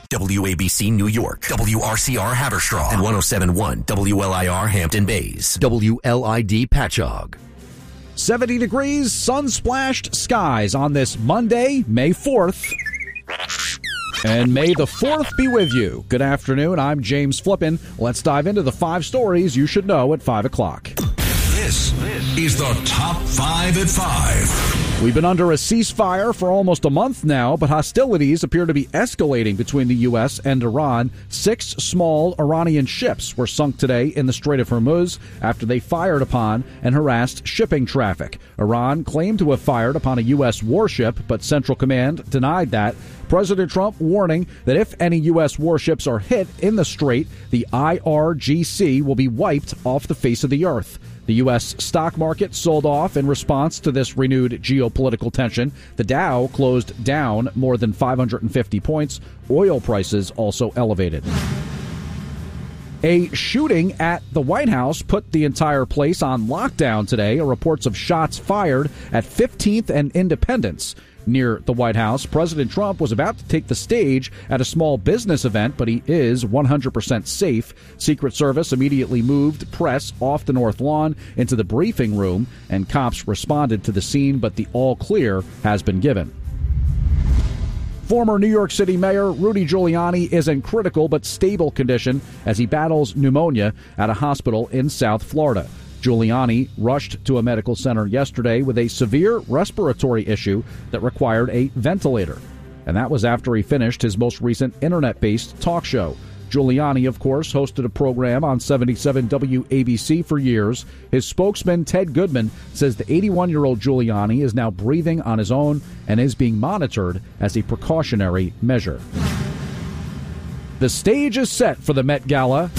WABC New York, WRCR Haverstraw, and 107.1 WLIR Hampton Bays, WLID Patchogue. 70 degrees, sun-splashed skies on this Monday, May 4th. And may the 4th be with you. Good afternoon, I'm James Flippin. Let's dive into the 5 stories you should know at 5 o'clock. This is the Top 5 at 5. We've been under a ceasefire for almost a month now, but hostilities appear to be escalating between the U.S. and Iran. 6 small Iranian ships were sunk today in the Strait of Hormuz after they fired upon and harassed shipping traffic. Iran claimed to have fired upon a U.S. warship, but Central Command denied that. President Trump warning that if any U.S. warships are hit in the strait, the IRGC will be wiped off the face of the earth. The U.S. stock market sold off in response to this renewed geopolitical tension. The Dow closed down more than 550 points. Oil prices also elevated. A shooting at the White House put the entire place on lockdown today. Reports of shots fired at 15th and Independence. Near the White House, President Trump was about to take the stage at a small business event, but he is 100% safe. Secret Service immediately moved press off the North Lawn into the briefing room, and cops responded to the scene, but the all clear has been given. Former New York City Mayor Rudy Giuliani is in critical but stable condition as he battles pneumonia at a hospital in South Florida. Giuliani rushed to a medical center yesterday with a severe respiratory issue that required a ventilator. And that was after he finished his most recent internet-based talk show. Giuliani, of course, hosted a program on 77 WABC for years. His spokesman, Ted Goodman, says the 81-year-old Giuliani is now breathing on his own and is being monitored as a precautionary measure. The stage is set for the Met Gala.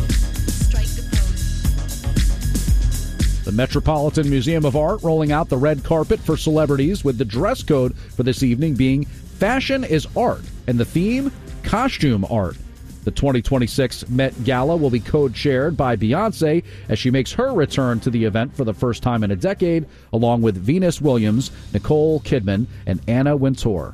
The Metropolitan Museum of Art rolling out the red carpet for celebrities, with the dress code for this evening being Fashion is Art, and the theme, Costume Art. The 2026 Met Gala will be co-chaired by Beyoncé as she makes her return to the event for the first time in a decade, along with Venus Williams, Nicole Kidman, and Anna Wintour.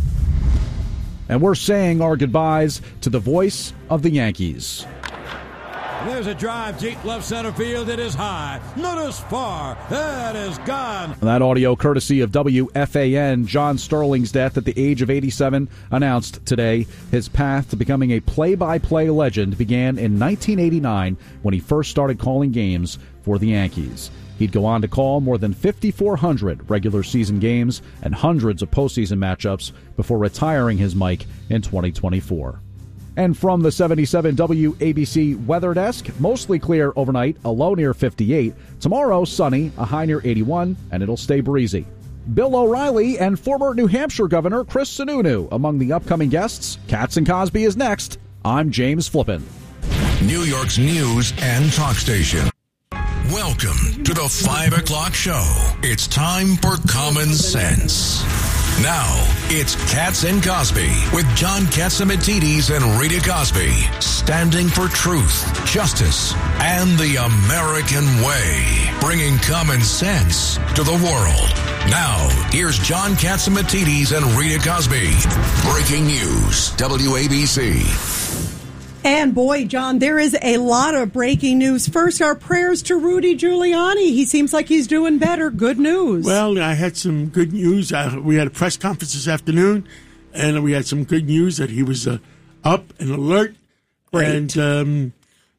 And we're saying our goodbyes to the voice of the Yankees. There's a drive deep left center field. It is high, not as far. That is gone. That audio courtesy of WFAN. John Sterling's death at the age of 87 announced today. His path to becoming a play-by-play legend began in 1989 when he first started calling games for the Yankees. He'd go on to call more than 5,400 regular season games and hundreds of postseason matchups before retiring his mic in 2024. And from the 77 WABC weather desk, mostly clear overnight, a low near 58. Tomorrow, sunny, a high near 81, and it'll stay breezy. Bill O'Reilly and former New Hampshire Governor Chris Sununu among the upcoming guests. Katz and Cosby is next. I'm James Flippin. New York's news and talk station. Welcome to the 5 o'clock show. It's time for Common Sense. Now, it's Katz and Cosby with John Catsimatidis and Rita Cosby, standing for truth, justice, and the American way, bringing common sense to the world. Now, here's John Catsimatidis and Rita Cosby. Breaking news, WABC. And boy, John, there is a lot of breaking news. First, our prayers to Rudy Giuliani. He seems like he's doing better. Good news. Well, I had some good news. We had a press conference this afternoon, and we had some good news that he was up and alert. Great. And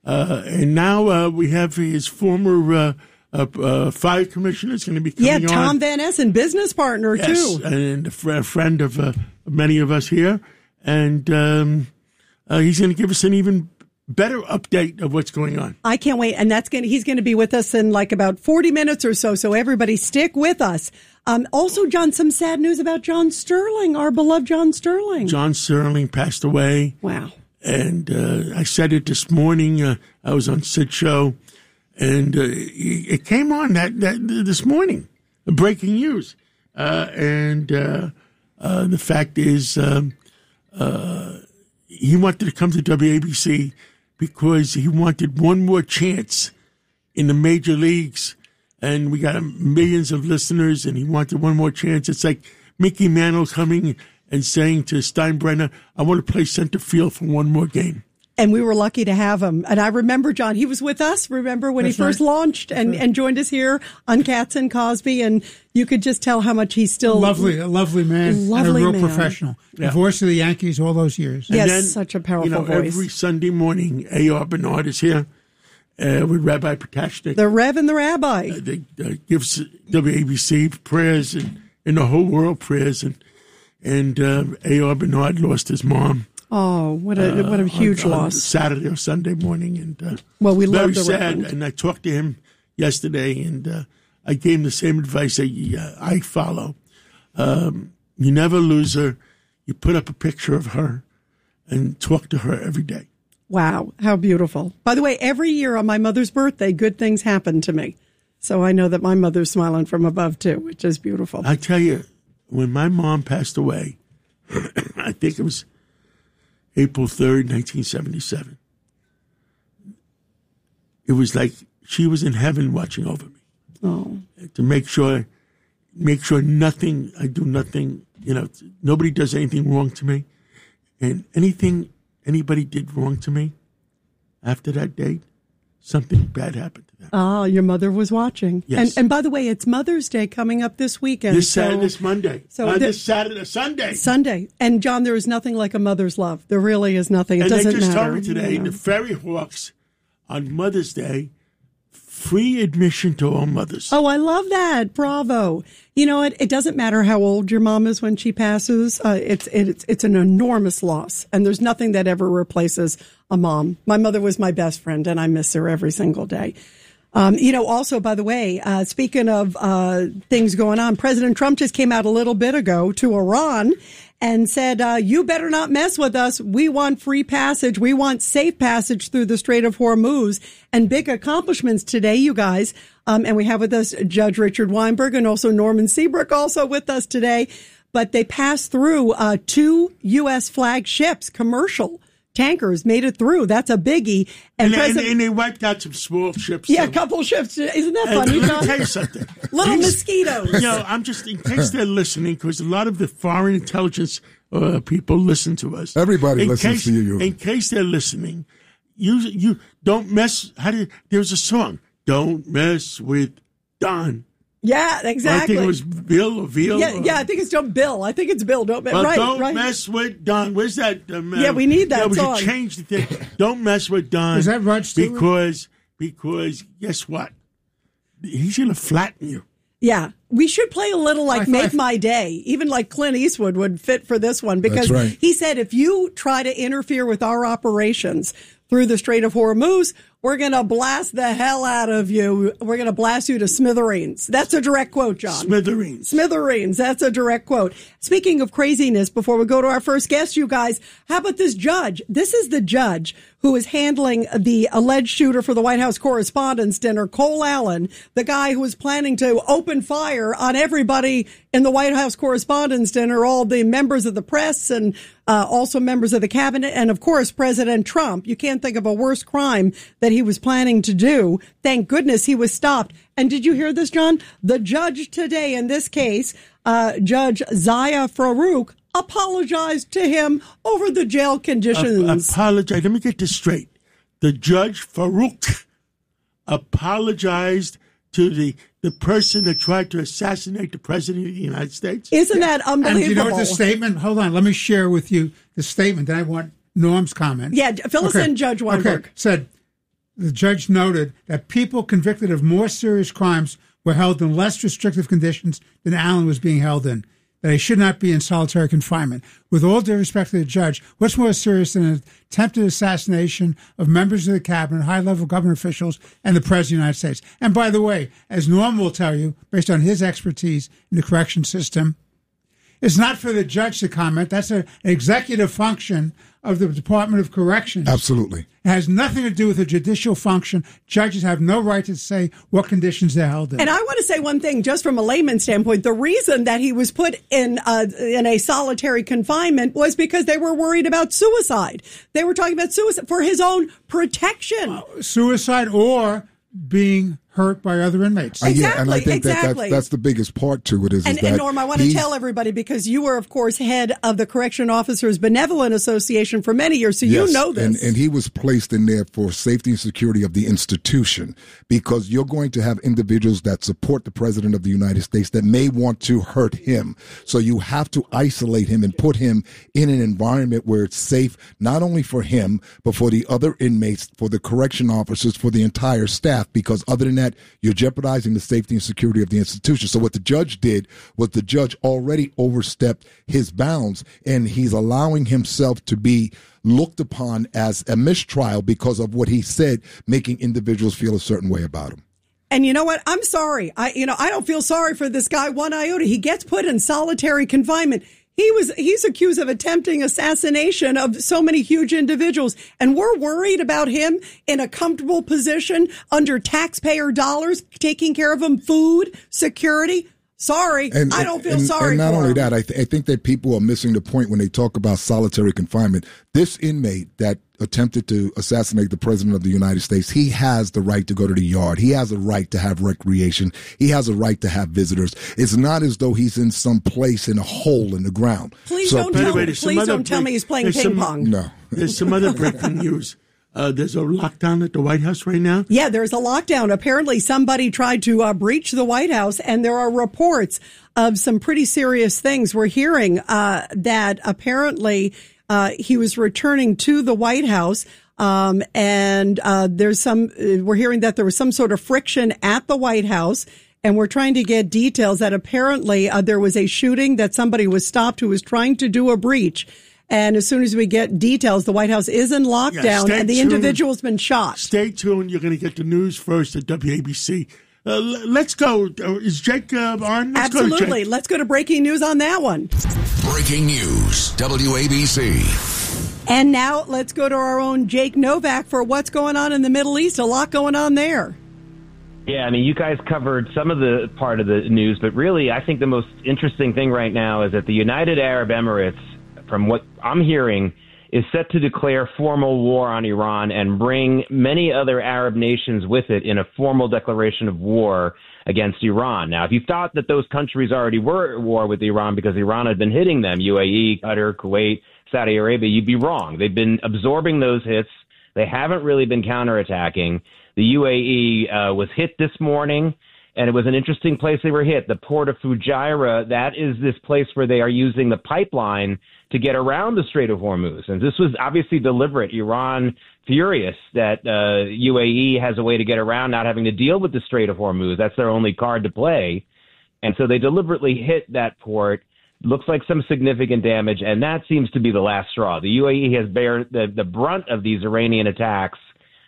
now we have his former fire commissioner is going to be coming on. Yeah, Tom Van Essen, business partner, too. And a friend of many of us here. And he's going to give us an even better update of what's going on. I can't wait. And he's going to be with us in like about 40 minutes or so. So everybody stick with us. Also, John, some sad news about John Sterling, our beloved John Sterling. John Sterling passed away. Wow. And I said it this morning. I was on Sid's show, and it came on that this morning, breaking news. And the fact is, he wanted to come to WABC because he wanted one more chance in the major leagues. And we got millions of listeners, and he wanted one more chance. It's like Mickey Mantle coming and saying to Steinbrenner, I want to play center field for one more game. And we were lucky to have him. And I remember, John, he was with us, remember, when he first launched and joined us here on Katz and Cosby. And you could just tell how much he's still... a lovely man, and a real professional. Yeah. The voice of the Yankees all those years. Yes, then, such a powerful voice. Every Sunday morning, A.R. Bernard is here with Rabbi Potashnik. The Rev and the Rabbi. They gives WABC prayers and the whole world prayers. And A.R. Bernard lost his mom. Oh, what a huge loss! On Saturday or Sunday morning, and well, we love very the sad. Reverend. And I talked to him yesterday, and I gave him the same advice I follow. You never lose her. You put up a picture of her, and talk to her every day. Wow, how beautiful! By the way, every year on my mother's birthday, good things happen to me, so I know that my mother's smiling from above too, which is beautiful. I tell you, when my mom passed away, I think it was April 3rd, 1977. It was like she was in heaven watching over me. Oh. To make sure nothing, I do nothing, nobody does anything wrong to me. And anything anybody did wrong to me after that date, something bad happened to them. Oh, your mother was watching. Yes. And by the way, it's Mother's Day coming up this weekend. This Monday. This Sunday. Sunday. And John, there is nothing like a mother's love. There really is nothing. It and doesn't they just matter. told me today, the Ferry Hawks on Mother's Day, free admission to all mothers. Oh, I love that. Bravo. You know what? It doesn't matter how old your mom is when she passes. It's an enormous loss. And there's nothing that ever replaces a mom. My mother was my best friend, and I miss her every single day. Also, by the way, speaking of things going on, President Trump just came out a little bit ago to Iran and said, you better not mess with us. We want free passage. We want safe passage through the Strait of Hormuz. And big accomplishments today, you guys. And we have with us Judge Richard Weinberg and also Norman Seabrook also with us today. But they passed through 2 U.S. flag ships, commercial tankers, made it through. That's a biggie. And they wiped out some small ships. Yeah, a couple ships. Isn't that funny, Let me tell you something. Little mosquitoes. I'm just, in case they're listening, because a lot of the foreign intelligence people listen to us. Everybody listens to you. In case they're listening, you don't mess. There's a song, Don't Mess with Don. Yeah, exactly. I think it was Bill or Veal. Yeah, I think it's Bill. I think it's Bill. Don't mess with Don. Where's that? Yeah, we need that song. We should change the thing. Don't mess with Don. Is that Rod Stewart? Because guess what? He's going to flatten you. Yeah, we should play a little like Make My Day. Even like Clint Eastwood would fit for this one because he said if you try to interfere with our operations through the Strait of Hormuz, we're going to blast the hell out of you. We're going to blast you to smithereens. That's a direct quote, John. Smithereens. That's a direct quote. Speaking of craziness, before we go to our first guest, you guys, how about this judge? This is the judge who is handling the alleged shooter for the White House Correspondents' Dinner, Cole Allen, the guy who was planning to open fire on everybody in the White House Correspondents' Dinner, all the members of the press and also members of the cabinet, and of course, President Trump. You can't think of a worse crime that he was planning to do. Thank goodness he was stopped. And did you hear this, John? The judge today in this case, Judge Zaya Farouk, apologized to him over the jail conditions. Apologize. Let me get this straight. The Judge Farouk apologized to the person that tried to assassinate the President of the United States. Isn't that unbelievable? And you know what the statement? Hold on. Let me share with you the statement. Then I want Norm's comment. Yeah, fill us in, Judge Weinberg. Okay. Said the judge noted that people convicted of more serious crimes were held in less restrictive conditions than Allen was being held in, that he should not be in solitary confinement. With all due respect to the judge, what's more serious than an attempted assassination of members of the cabinet, high-level government officials, and the President of the United States? And by the way, as Norm will tell you, based on his expertise in the correction system, it's not for the judge to comment. That's an executive function of the Department of Corrections. Absolutely. It has nothing to do with a judicial function. Judges have no right to say what conditions they're held in. And I want to say one thing, just from a layman's standpoint. The reason that he was put in a solitary confinement was because they were worried about suicide. They were talking about suicide for his own protection. Suicide or being hurt by other inmates. Exactly, and I think that's the biggest part to it. And Norm, I want to tell everybody, because you were, of course, head of the Correction Officers Benevolent Association for many years, so you know this. And he was placed in there for safety and security of the institution, because you're going to have individuals that support the President of the United States that may want to hurt him. So you have to isolate him and put him in an environment where it's safe, not only for him, but for the other inmates, for the correction officers, for the entire staff, because other than that, you're jeopardizing the safety and security of the institution. So what the judge did was the judge already overstepped his bounds, and he's allowing himself to be looked upon as a mistrial because of what he said, making individuals feel a certain way about him. And you know what? I'm sorry. I don't feel sorry for this guy one iota. He gets put in solitary confinement. He's accused of attempting assassination of so many huge individuals, and we're worried about him in a comfortable position under taxpayer dollars, taking care of him, food, security. Sorry, I don't feel sorry for him. And not only that, I think that people are missing the point when they talk about solitary confinement. This inmate that attempted to assassinate the President of the United States, he has the right to go to the yard. He has a right to have recreation. He has a right to have visitors. It's not as though he's in some place in a hole in the ground. Please don't tell me he's playing ping pong. No. There's some other breaking news. There's a lockdown at the White House right now? Yeah, there's a lockdown. Apparently somebody tried to breach the White House, and there are reports of some pretty serious things. We're hearing that apparently he was returning to the White House, and we're hearing that there was some sort of friction at the White House, and we're trying to get details that apparently there was a shooting, that somebody was stopped who was trying to do a breach. And as soon as we get details, the White House is in lockdown, and the individual's been shot. Stay tuned. You're going to get the news first at WABC. Let's go. Is Jake on? Absolutely. Let's go to breaking news on that one. Breaking news, WABC. And now let's go to our own Jake Novak for what's going on in the Middle East. A lot going on there. Yeah, I mean, you guys covered some of the part of the news, but really I think the most interesting thing right now is that the United Arab Emirates, from what I'm hearing, is set to declare formal war on Iran and bring many other Arab nations with it in a formal declaration of war against Iran. Now, if you thought that those countries already were at war with Iran because Iran had been hitting them, UAE, Qatar, Kuwait, Saudi Arabia, you'd be wrong. They've been absorbing those hits. They haven't really been counterattacking. The UAE was hit this morning, and it was an interesting place they were hit. The port of Fujairah, that is this place where they are using the pipeline to get around the Strait of Hormuz. And this was obviously deliberate. Iran furious that UAE has a way to get around not having to deal with the Strait of Hormuz. That's their only card to play. And so they deliberately hit that port. Looks like some significant damage, and that seems to be the last straw. The UAE has bear the brunt of these Iranian attacks,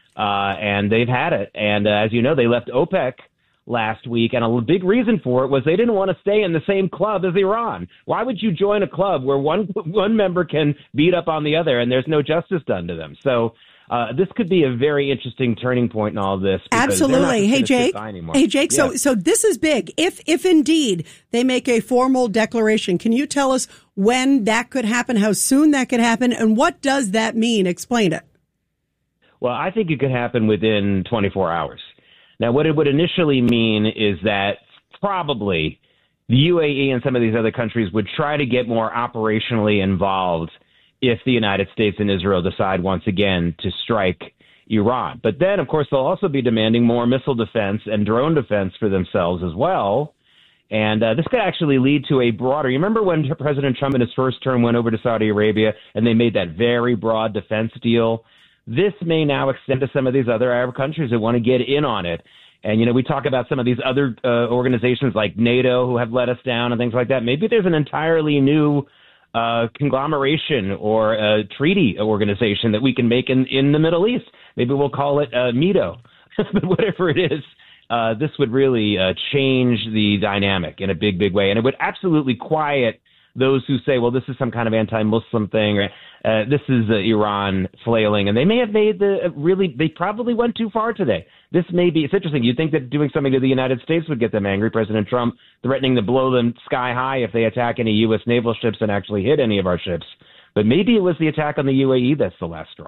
and they've had it. And as you know, they left OPEC last week, and a big reason for it was they didn't want to stay in the same club as Iran. Why would you join a club where one member can beat up on the other and there's no justice done to them? So this could be a very interesting turning point in all of this. Absolutely. Hey, Jake. Yeah. So this is big. If indeed they make a formal declaration, can you tell us when that could happen, how soon that could happen, and what does that mean? Explain it. Well, I think it could happen within 24 hours. Now, what it would initially mean is that probably the UAE and some of these other countries would try to get more operationally involved if the United States and Israel decide once again to strike Iran. But then, of course, they'll also be demanding more missile defense and drone defense for themselves as well. And this could actually lead to a broader – you remember when President Trump in his first term went over to Saudi Arabia and they made that very broad defense deal? This may now extend to some of these other Arab countries that want to get in on it. And, you know, we talk about some of these other organizations like NATO who have let us down and things like that. Maybe there's an entirely new conglomeration or a treaty organization that we can make in the Middle East. Maybe we'll call it MEDO. But whatever it is, this would really change the dynamic in a big, big way. And it would absolutely quiet those who say, well, this is some kind of anti-Muslim thing, or this is Iran flailing. And they may have made they probably went too far today. This may be, it's interesting. You'd think that doing something to the United States would get them angry. President Trump threatening to blow them sky high if they attack any U.S. naval ships and actually hit any of our ships. But maybe it was the attack on the UAE that's the last straw.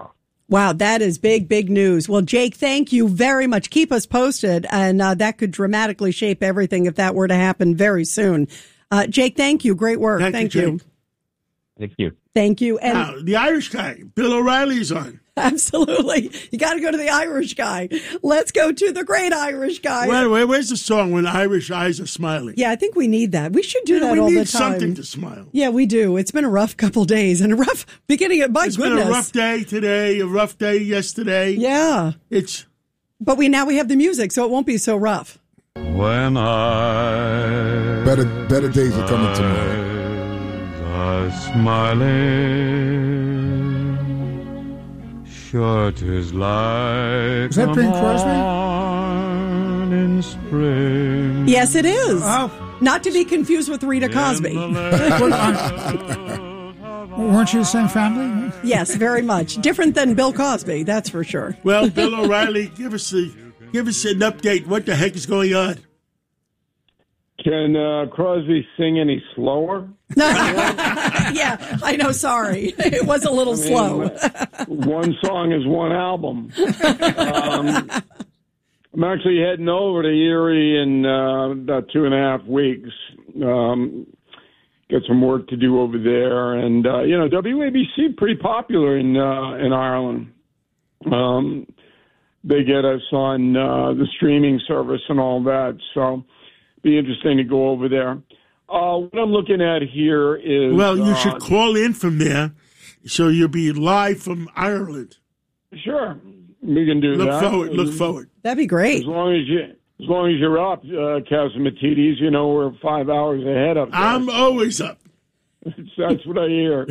Wow, that is big, big news. Well, Jake, thank you very much. Keep us posted, and that could dramatically shape everything if that were to happen very soon. Jake, thank you. Great work. Thank you. Thank you. Thank you. And the Irish guy, Bill O'Reilly's on. Absolutely. You got to go to the Irish guy. Let's go to the great Irish guy. Where's the song When Irish Eyes Are Smiling? Yeah, I think we need that. We should do that all the time. We need something to smile. Yeah, we do. It's been a rough couple days and a rough beginning. It's been a rough day today, a rough day yesterday. Yeah. But now we have the music, so it won't be so rough. When better days are coming tomorrow. Are smiling. Sure, 'tis like is that Bing Crosby? In spring. Yes, it is. Oh. Not to be confused with Rita Cosby. Weren't you the same family? Yes, very much. Different than Bill Cosby, that's for sure. Well, Bill O'Reilly, give us an update. What the heck is going on? Can Crosby sing any slower? Yeah, I know. Sorry. It was a little slow. One song is one album. I'm actually heading over to Erie in about 2.5 weeks. Got some work to do over there. And, WABC pretty popular in Ireland. They get us on the streaming service and all that. So be interesting to go over there. What I'm looking at here is... Well, you should call in from there, so you'll be live from Ireland. Sure, we can do that. Look forward. That'd be great. As long as you're up, Casamatides, we're 5 hours ahead of you. I'm always up. That's what I hear.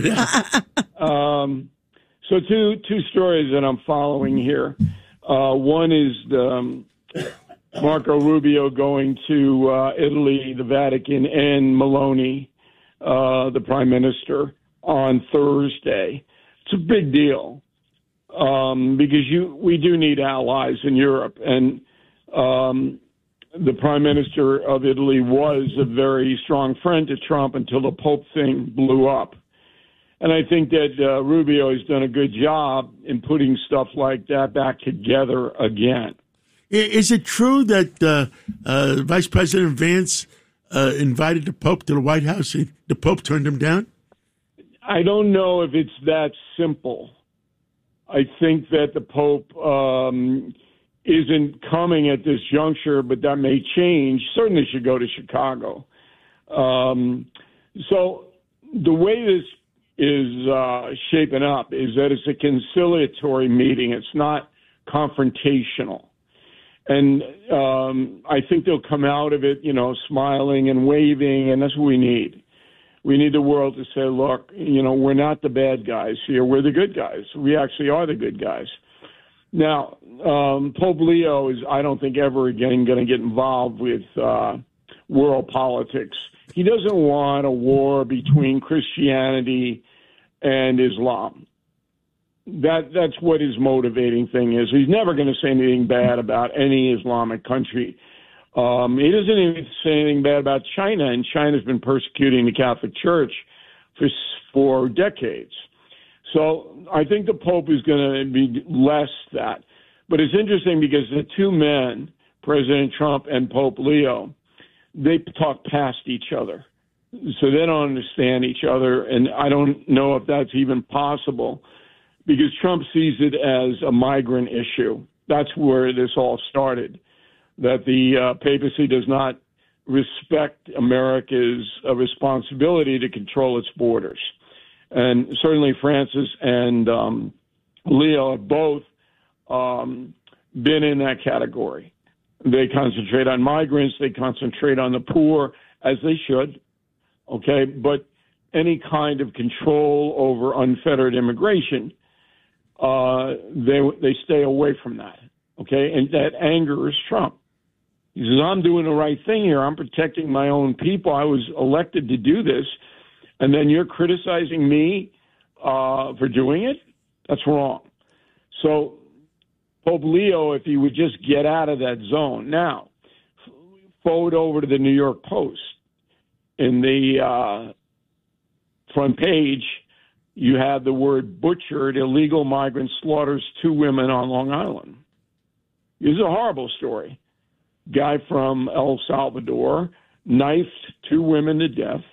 So two stories that I'm following here. One is Marco Rubio going to Italy, the Vatican, and Meloni, the Prime Minister, on Thursday. It's a big deal because we do need allies in Europe. And the Prime Minister of Italy was a very strong friend to Trump until the Pope thing blew up. And I think that Rubio has done a good job in putting stuff like that back together again. Is it true that Vice President Vance invited the Pope to the White House and the Pope turned him down? I don't know if it's that simple. I think that the Pope isn't coming at this juncture, but that may change. Certainly should go to Chicago. So the way this is shaping up is that it's a conciliatory meeting. It's not confrontational. And I think they'll come out of it, smiling and waving, and that's what we need. We need the world to say, look, we're not the bad guys here. We're the good guys. We actually are the good guys. Now, Pope Leo is, I don't think, ever again going to get involved with world politics. He doesn't want a war between Christianity and Islam. That's what his motivating thing is. He's never going to say anything bad about any Islamic country. He doesn't even say anything bad about China, and China's been persecuting the Catholic Church for decades. So I think the Pope is going to be less that. But it's interesting because the two men, President Trump and Pope Leo, they talk past each other. So they don't understand each other, and I don't know if that's even possible because Trump sees it as a migrant issue. That's where this all started, that the papacy does not respect America's responsibility to control its borders. And certainly Francis and Leo have both been in that category. They concentrate on migrants. They concentrate on the poor, as they should. Okay, but any kind of control over unfettered immigration, they stay away from that. Okay, and that angers Trump. He says, I'm doing the right thing here. I'm protecting my own people. I was elected to do this. And then you're criticizing me for doing it? That's wrong. So Pope Leo, if he would just get out of that zone. Now, forward over to the New York Post. In the front page, you had the word butchered, illegal migrant slaughters 2 women on Long Island. This is a horrible story. Guy from El Salvador knifed 2 women to death.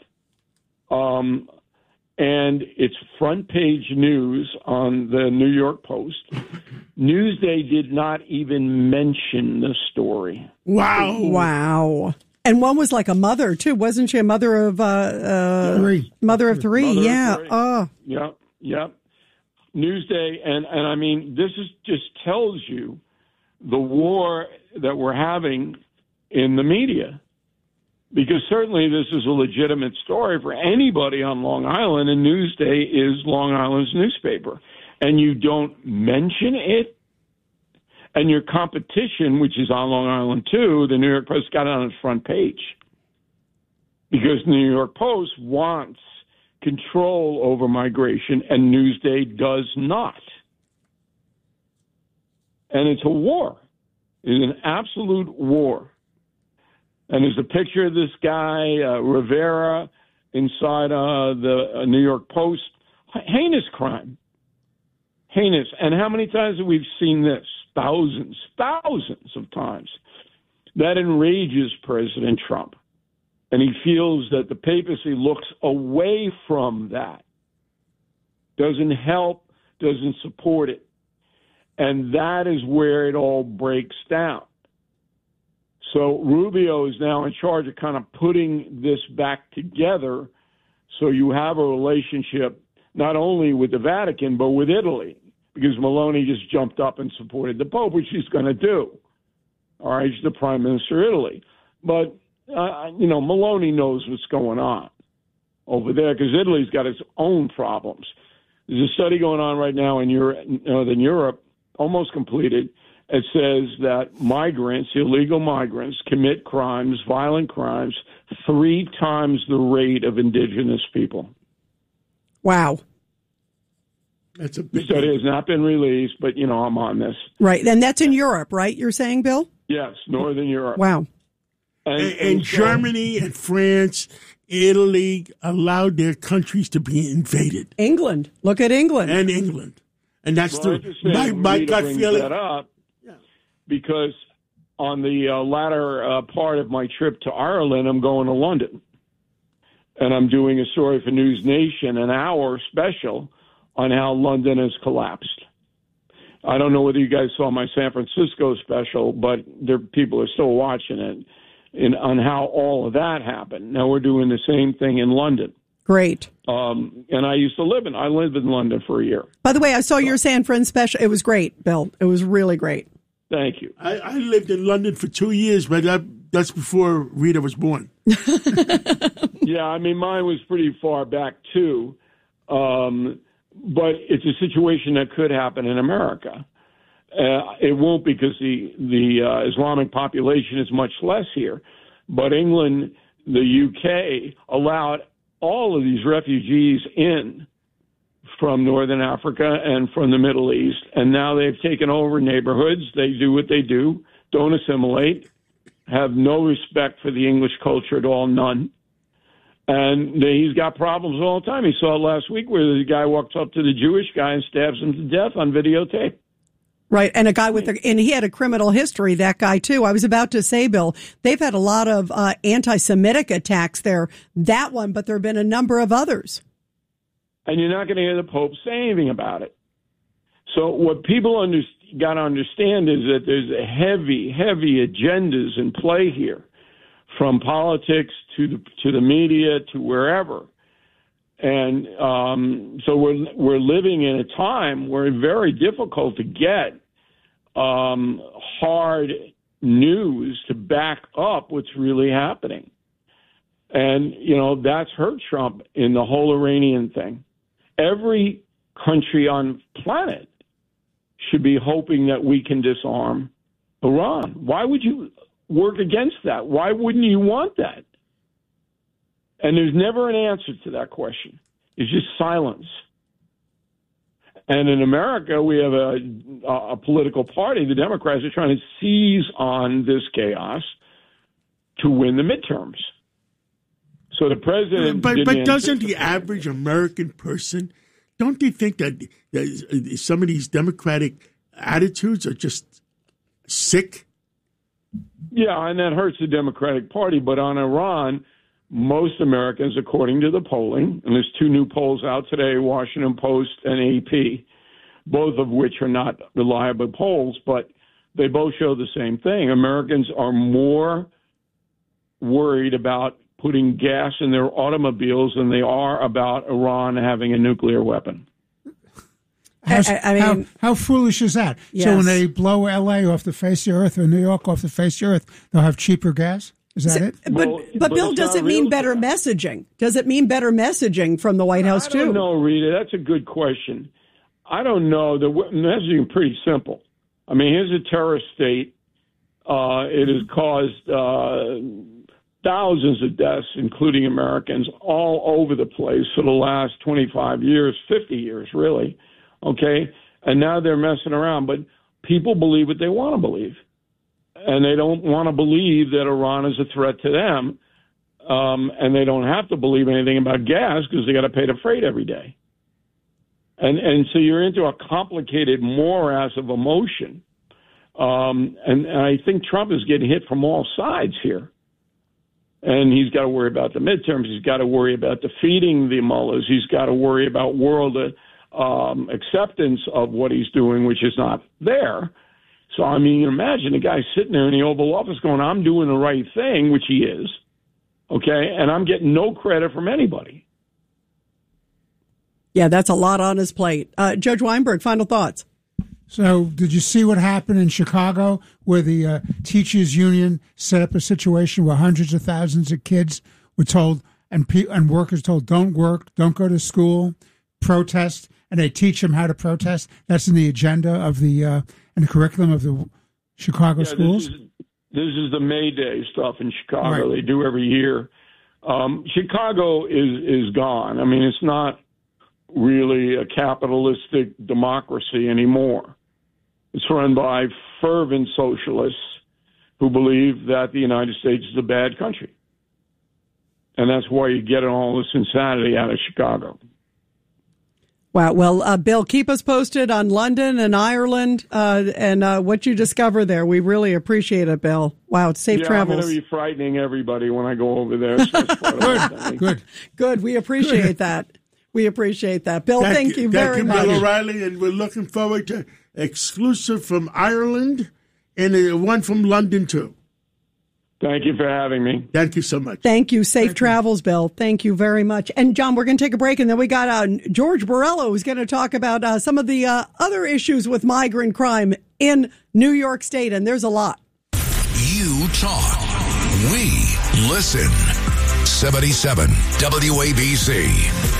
And it's front page news on the New York Post. Newsday did not even mention the story. Wow. And one was like a mother, too. Wasn't she a mother of 3? Mother of 3, yeah. Oh. Yep. Newsday, and I mean, this just tells you the war that we're having in the media. Because certainly this is a legitimate story for anybody on Long Island, and Newsday is Long Island's newspaper. And you don't mention it, and your competition, which is on Long Island too, the New York Post, got it on its front page. Because the New York Post wants control over migration, and Newsday does not. And it's a war. It's an absolute war. And there's a picture of this guy, Rivera, inside the New York Post. Heinous crime. Heinous. And how many times have we seen this? Thousands of times. That enrages President Trump. And he feels that the papacy looks away from that. Doesn't help, doesn't support it. And that is where it all breaks down. So Rubio is now in charge of kind of putting this back together so you have a relationship not only with the Vatican but with Italy, because Meloni just jumped up and supported the Pope, which she's going to do. All right, she's the Prime Minister of Italy. But, Meloni knows what's going on over there because Italy's got its own problems. There's a study going on right now in Northern Europe, almost completed. It says that migrants, illegal migrants, commit crimes, violent crimes, 3 times the rate of indigenous people. Wow. That's a big study. Has not been released, but, I'm on this. Right. And that's in Europe, right? You're saying, Bill? Yes, Northern Europe. Wow. And Germany and France, Italy allowed their countries to be invaded. England. Look at England. And England. And that's my gut feeling. That up because on the latter part of my trip to Ireland, I'm going to London. And I'm doing a story for News Nation, an hour special on how London has collapsed. I don't know whether you guys saw my San Francisco special, but people are still watching it on how all of that happened. Now we're doing the same thing in London. Great. And I lived in London for a year. By the way, I saw your San Fran special. It was great, Bill. It was really great. Thank you. I lived in London for 2 years, but that's before Rita was born. Yeah, mine was pretty far back too. But it's a situation that could happen in America. It won't because the Islamic population is much less here. But England, the UK, allowed all of these refugees in from Northern Africa and from the Middle East, and now they've taken over neighborhoods. They do what they do, don't assimilate, have no respect for the English culture at all, none. And he's got problems all the time. He saw it last week where the guy walks up to the Jewish guy and stabs him to death on videotape. Right, and a guy and he had a criminal history, that guy too. I was about to say, Bill, they've had a lot of anti-Semitic attacks there, that one, but there have been a number of others. And you're not going to hear the Pope say anything about it. So what people got to understand is that there's a heavy agendas in play here, from politics to the media to wherever. And so we're living in a time where it's very difficult to get hard news to back up what's really happening. And, that's hurt Trump in the whole Iranian thing. Every country on the planet should be hoping that we can disarm Iran. Why would you work against that? Why wouldn't you want that? And there's never an answer to that question. It's just silence. And in America, we have a political party. The Democrats are trying to seize on this chaos to win the midterms. So the president... But doesn't the average American person don't they think that some of these Democratic attitudes are just sick? Yeah, and that hurts the Democratic Party. But on Iran, most Americans, according to the polling, and there's 2 new polls out today, Washington Post and AP, both of which are not reliable polls, but they both show the same thing. Americans are more worried about putting gas in their automobiles than they are about Iran having a nuclear weapon. How foolish is that? Yes. So when they blow L.A. off the face of the earth or New York off the face of the earth, they'll have cheaper gas? Is that it? But Bill, does it mean better messaging? Does it mean better messaging from the White House, too? I don't know, Rita. That's a good question. I don't know. The messaging is pretty simple. I mean, here's a terrorist state. It has caused thousands of deaths, including Americans, all over the place for the last 25 years, 50 years, really. Okay? And now they're messing around. But people believe what they want to believe. And they don't want to believe that Iran is a threat to them. And they don't have to believe anything about gas because they got to pay the freight every day. And so you're into a complicated morass of emotion. And I think Trump is getting hit from all sides here. And he's got to worry about the midterms. He's got to worry about defeating the mullahs. He's got to worry about world acceptance of what he's doing, which is not there. So, I mean, imagine a guy sitting there in the Oval Office going, I'm doing the right thing, which he is, okay, and I'm getting no credit from anybody. Yeah, that's a lot on his plate. Judge Weinberg, final thoughts. So did you see what happened in Chicago where the teachers union set up a situation where hundreds of thousands of kids were told and workers told don't work, don't go to school, protest, and they teach them how to protest? That's in the agenda of the in the curriculum of the Chicago schools? This is the May Day stuff in Chicago. Right. They do every year. Chicago is gone. I mean, it's not really a capitalistic democracy anymore. It's run by fervent socialists who believe that the United States is a bad country. And that's why you get all this insanity out of Chicago. Wow. Well, Bill, keep us posted on London and Ireland and what you discover there. We really appreciate it, Bill. Wow. Safe travels. I'm going to be frightening everybody when I go over there. So Good. We appreciate that. We appreciate that. Bill, thank you very much. Bill O'Reilly, and we're looking forward to exclusive from Ireland and one from London, too. Thank you for having me. Thank you so much. Thank you. Safe travels, Bill. Thank you very much. And, John, we're going to take a break, and then we got George Borrello, who's going to talk about some of the other issues with migrant crime in New York State, and there's a lot. You talk. We listen. 77 WABC.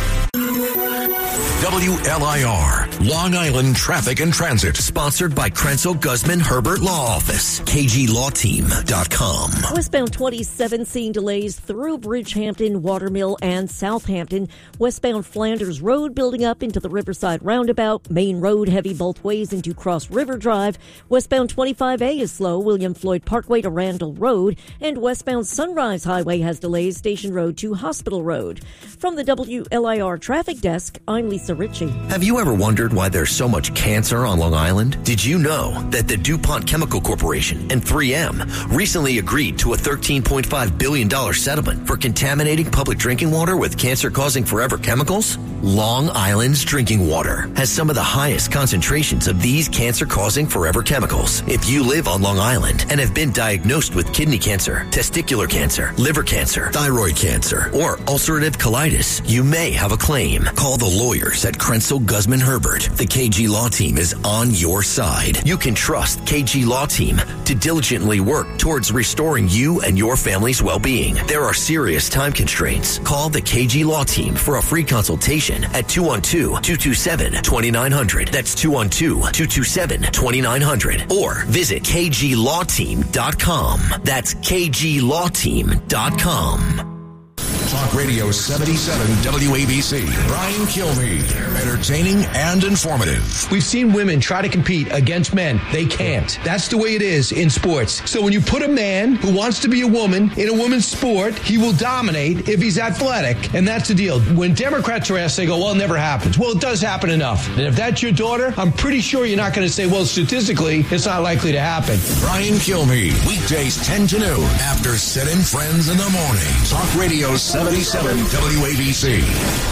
WLIR, Long Island Traffic and Transit. Sponsored by Krenzel Guzman Herbert Law Office. KGLawTeam.com. Westbound 27 seeing delays through Bridgehampton, Watermill, and Southampton. Westbound Flanders Road building up into the Riverside Roundabout. Main Road heavy both ways into Cross River Drive. Westbound 25A is slow, William Floyd Parkway to Randall Road. And westbound Sunrise Highway has delays, Station Road to Hospital Road. From the WLIR Traffic Desk, I'm Lisa Ritchie. Have you ever wondered why there's so much cancer on Long Island? Did you know that the DuPont Chemical Corporation and 3M recently agreed to a $13.5 billion settlement for contaminating public drinking water with cancer-causing forever chemicals? Long Island's drinking water has some of the highest concentrations of these cancer-causing forever chemicals. If you live on Long Island and have been diagnosed with kidney cancer, testicular cancer, liver cancer, thyroid cancer, or ulcerative colitis, you may have a claim. Call the lawyers at Krenzel Guzman Herbert. The KG Law Team is on your side. You can trust KG Law Team to diligently work towards restoring you and your family's well-being. There are serious time constraints. Call the KG Law Team for a free consultation at 212-227-2900. That's 212-227-2900. Or visit KGLawTeam.com. That's KGLawTeam.com. Talk Radio 77 WABC. Brian Kilmeade. Entertaining and informative. We've seen women try to compete against men. They can't. That's the way it is in sports. So when you put a man who wants to be a woman in a woman's sport, he will dominate if he's athletic. And that's the deal. When Democrats are asked, they go, well, it never happens. Well, it does happen enough. And if that's your daughter, I'm pretty sure you're not going to say, well, statistically, it's not likely to happen. Brian Kilmeade. Weekdays 10 to noon after Sid and Friends in the morning. Talk Radio 77 WABC.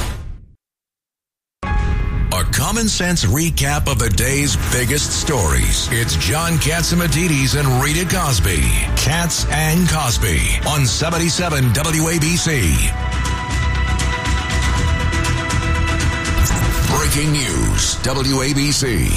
A common sense recap of the day's biggest stories. It's John Catsimatidis and Rita Cosby. Cats and Cosby on 77 WABC. Breaking news, WABC.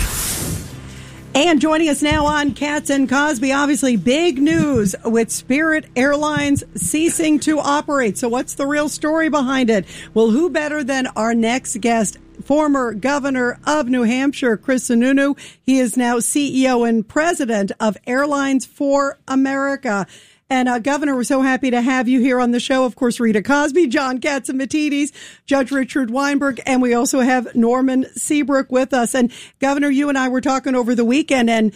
And joining us now on Cats and Cosby, obviously big news with Spirit Airlines ceasing to operate. So what's the real story behind it? Well, who better than our next guest, former governor of New Hampshire, Chris Sununu. He is now CEO and president of Airlines for America. And Governor, we're so happy to have you here on the show. Of course, Rita Cosby, John Catsimatidis, Judge Richard Weinberg, and we also have Norman Seabrook with us. And Governor, you and I were talking over the weekend, and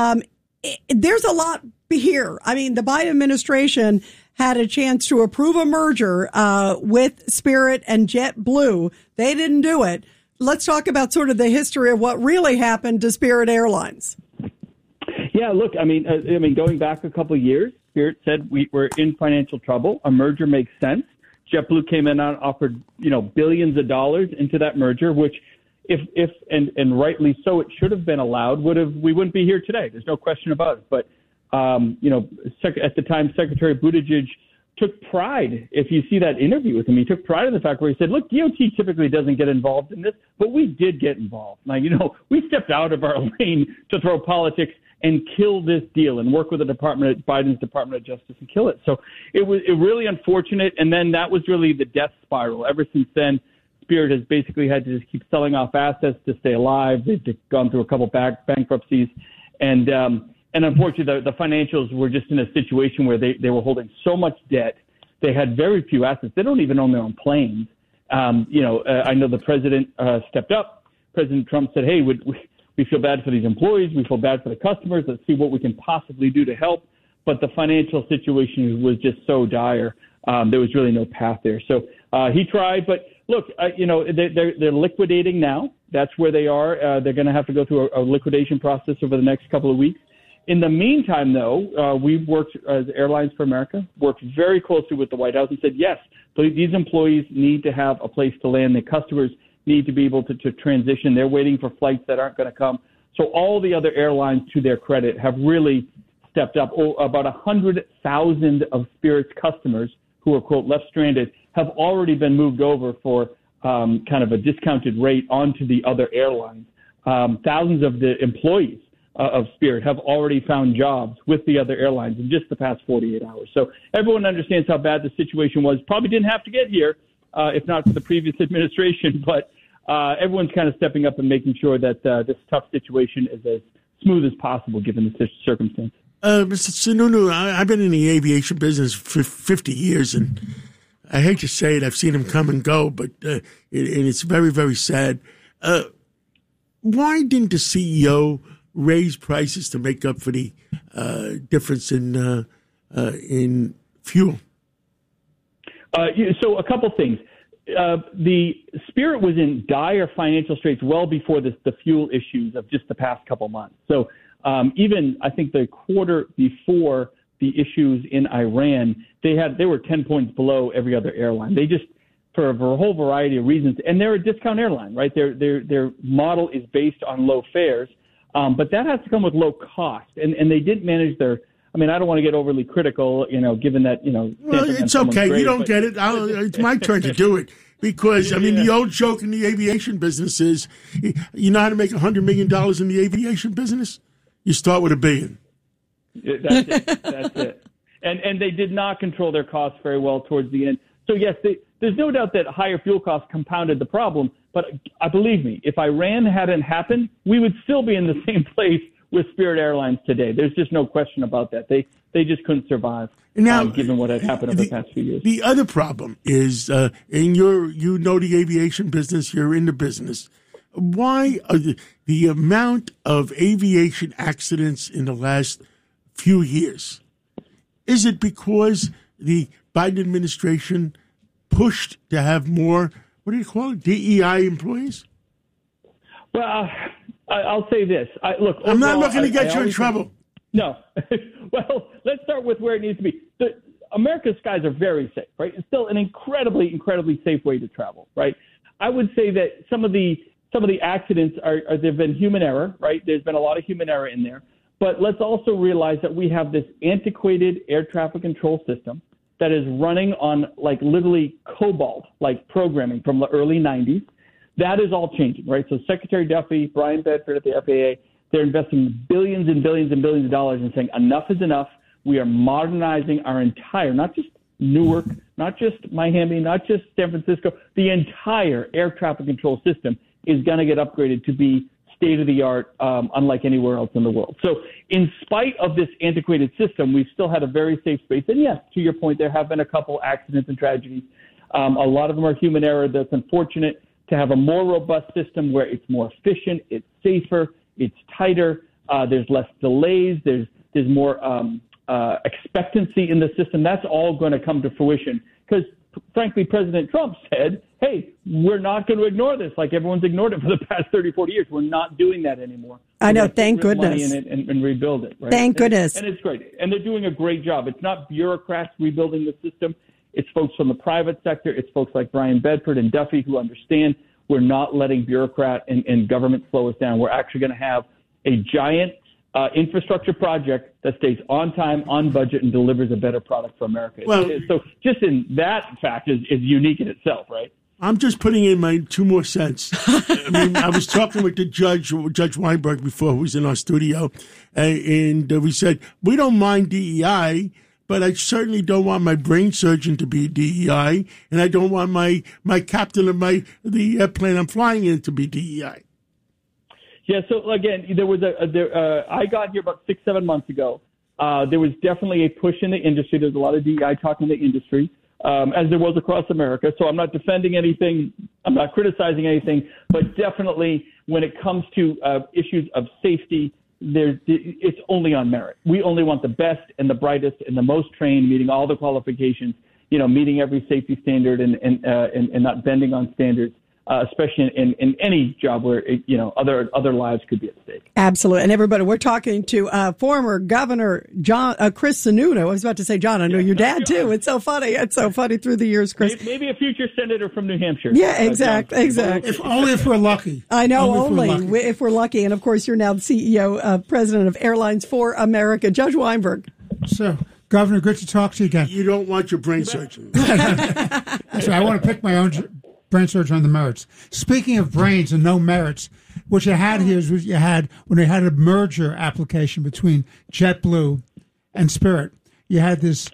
there's a lot here. I mean, the Biden administration had a chance to approve a merger with Spirit and JetBlue. They didn't do it. Let's talk about sort of the history of what really happened to Spirit Airlines. Yeah, look, I mean, going back a couple of years, Spirit said we're in financial trouble. A merger makes sense. JetBlue came in and offered, billions of dollars into that merger, which, if rightly so, it should have been allowed. We wouldn't be here today. There's no question about it. But at the time, Secretary Buttigieg took pride. If you see that interview with him, he took pride in the fact where he said, "Look, DOT typically doesn't get involved in this, but we did get involved. Now, we stepped out of our lane to throw politics and kill this deal and work with Biden's Department of Justice and kill it." So it was really unfortunate. And then that was really the death spiral. Ever since then, Spirit has basically had to just keep selling off assets to stay alive. They've gone through a couple bankruptcies. And unfortunately, the financials were just in a situation where they were holding so much debt. They had very few assets. They don't even own their own planes. I know the president stepped up. President Trump said, hey, we feel bad for these employees. We feel bad for the customers. Let's see what we can possibly do to help. But the financial situation was just so dire. There was really no path there. So he tried. But look, they're liquidating now. That's where they are. They're going to have to go through a liquidation process over the next couple of weeks. In the meantime, though, we've worked as Airlines for America, worked very closely with the White House and said, yes, these employees need to have a place to land. The customers need to be able to transition. They're waiting for flights that aren't going to come. So all the other airlines, to their credit, have really stepped up. About 100,000 of Spirit's customers who are, quote, left stranded have already been moved over for kind of a discounted rate onto the other airlines. Thousands of the employees of Spirit have already found jobs with the other airlines in just the past 48 hours. So everyone understands how bad the situation was. Probably didn't have to get here if not for the previous administration, but everyone's kind of stepping up and making sure that this tough situation is as smooth as possible given the circumstance. Mr. Sununu, I've been in the aviation business for 50 years, and I hate to say it, I've seen them come and go, but it's very, very sad. Why didn't the CEO raise prices to make up for the difference in fuel? So a couple things. The Spirit was in dire financial straits well before the fuel issues of just the past couple months. So even I think the quarter before the issues in Iran, they were 10 points below every other airline. They just, for a whole variety of reasons, and they're a discount airline, right? Their model is based on low fares, but that has to come with low cost, and they didn't manage their. I mean, I don't want to get overly critical, given that, Well, it's okay. You don't get it. It's my turn to do it. Because, the old joke in the aviation business is, you know how to make $100 million in the aviation business? You start with $1 billion. That's it. And they did not control their costs very well towards the end. So, yes, there's no doubt that higher fuel costs compounded the problem. But believe me, if Iran hadn't happened, we would still be in the same place with Spirit Airlines today. There's just no question about that. They just couldn't survive, given what had happened over the past few years. The other problem is, and you know the aviation business, you're in the business. Why are the amount of aviation accidents in the last few years? Is it because the Biden administration pushed to have more, what do you call it, DEI employees? Well, I'll say this. Look, I'm not looking to get you in trouble. No. Well, let's start with where it needs to be. America's skies are very safe, right? It's still an incredibly, incredibly safe way to travel, right? I would say that some of the accidents are there've been human error, right? There's been a lot of human error in there. But let's also realize that we have this antiquated air traffic control system that is running on like literally COBOL-like programming from the early 90s. That is all changing, right? So Secretary Duffy, Brian Bedford at the FAA, they're investing billions and billions and billions of dollars and saying enough is enough. We are modernizing our entire, not just Newark, not just Miami, not just San Francisco, the entire air traffic control system is going to get upgraded to be state-of-the-art, unlike anywhere else in the world. So in spite of this antiquated system, we've still had a very safe space. And yes, to your point, there have been a couple accidents and tragedies. A lot of them are human error. That's unfortunate. To have a more robust system where it's more efficient, it's safer, it's tighter, there's less delays, there's more expectancy in the system. That's all going to come to fruition because, frankly, President Trump said, hey, we're not going to ignore this like everyone's ignored it for the past 30, 40 years. We're not doing that anymore. I know, thank goodness. Money in it and rebuild it. Right? Thank goodness. And it's great. And they're doing a great job. It's not bureaucrats rebuilding the system. It's folks from the private sector. It's folks like Brian Bedford and Duffy who understand we're not letting bureaucrat and government slow us down. We're actually going to have a giant infrastructure project that stays on time, on budget, and delivers a better product for America. Well, so just in that fact is unique in itself, right? I'm just putting in my 2 more cents. I mean, I was talking with the Judge Weinberg before, who was in our studio, and we said, we don't mind DEI, but I certainly don't want my brain surgeon to be DEI, and I don't want my captain of the airplane I'm flying in to be DEI. Yeah, so again, there was I got here about 6-7 months ago. There was definitely a push in the industry. There's a lot of DEI talk in the industry, as there was across America. So I'm not defending anything. I'm not criticizing anything. But definitely when it comes to issues of safety, it's only on merit. We only want the best and the brightest and the most trained, meeting all the qualifications, meeting every safety standard and not bending on standards. Especially in any job where other lives could be at stake. Absolutely, and everybody, we're talking to former Governor Chris Sununu. I was about to say John. I know your dad too. It's so funny. It's so funny through the years, Chris. Maybe a future senator from New Hampshire. Yeah, exactly. Only if we're lucky. I know, only if we're lucky. And of course, you're now the CEO, president of Airlines for America, Judge Weinberg. So, Governor, good to talk to you again. You don't want your brain surgeon. So I want to pick my own brain surgeon on the merits. Speaking of brains and no merits, what you had here is what you had when they had a merger application between JetBlue and Spirit. You had this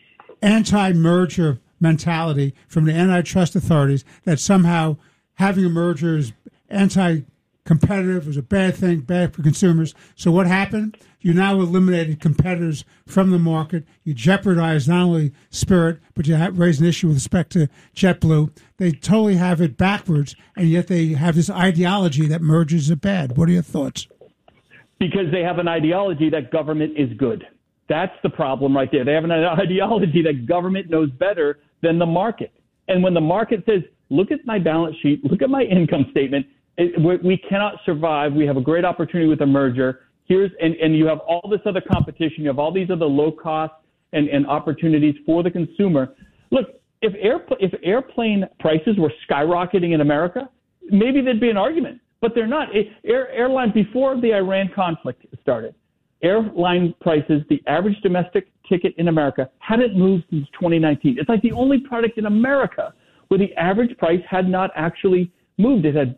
anti-merger mentality from the antitrust authorities that somehow having a merger is anti-competitive, is a bad thing, bad for consumers. So what happened? You now eliminated competitors from the market. You jeopardized not only Spirit, but you raised an issue with respect to JetBlue. They totally have it backwards, and yet they have this ideology that mergers are bad. What are your thoughts? Because they have an ideology that government is good. That's the problem right there. They have an ideology that government knows better than the market. And when the market says, look at my balance sheet, look at my income statement, we cannot survive. We have a great opportunity with a merger. And you have all this other competition. You have all these other low costs and opportunities for the consumer. Look, if airplane prices were skyrocketing in America, maybe there'd be an argument, but they're not. Airline, before the Iran conflict started, airline prices, the average domestic ticket in America hadn't moved since 2019. It's like the only product in America where the average price had not actually moved. It had